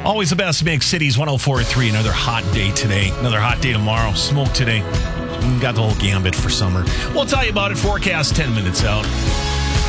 Always the best Big Cities 104.3. Another hot day today. Another hot day tomorrow. Smoke today. Got the whole gambit for summer. We'll tell you about it. Forecast 10 minutes out.